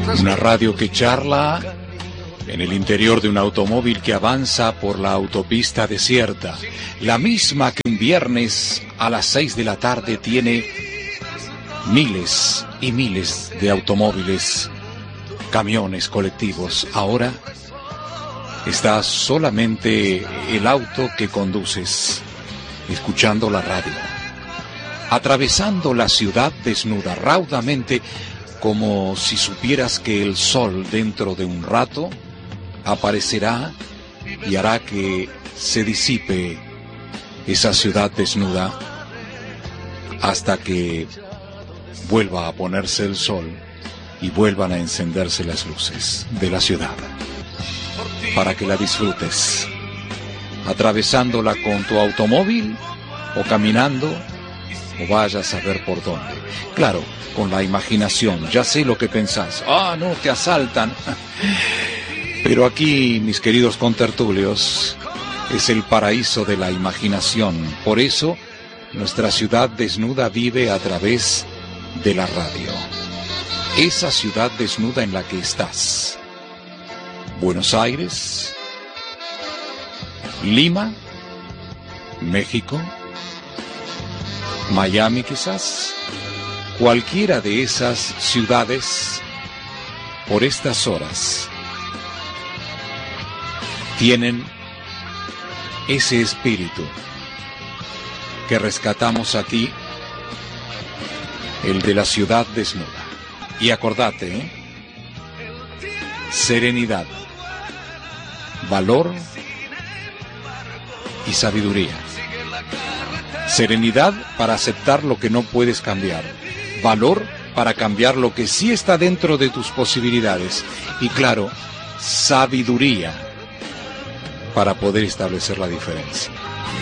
Una radio que charla en el interior de un automóvil que avanza por la autopista desierta. La misma que un viernes a las 6 de la tarde tiene miles y miles de automóviles, camiones, colectivos. Ahora está solamente el auto que conduces, escuchando la radio, atravesando la ciudad desnuda, raudamente, como si supieras que el sol dentro de un rato aparecerá y hará que se disipe esa ciudad desnuda hasta que vuelva a ponerse el sol y vuelvan a encenderse las luces de la ciudad, para que la disfrutes, atravesándola con tu automóvil o caminando, o vayas a ver por dónde. Claro, con la imaginación. Ya sé lo que pensás. Ah, no, te asaltan. Pero aquí, mis queridos contertulios, es el paraíso de la imaginación. Por eso, nuestra ciudad desnuda vive a través de la radio. Esa ciudad desnuda en la que estás. Buenos Aires, Lima, México, Miami quizás, cualquiera de esas ciudades por estas horas tienen ese espíritu que rescatamos aquí, el de la ciudad desnuda. Y acordate, serenidad, valor y sabiduría. Serenidad para aceptar lo que no puedes cambiar. Valor para cambiar lo que sí está dentro de tus posibilidades. Y claro, sabiduría para poder establecer la diferencia.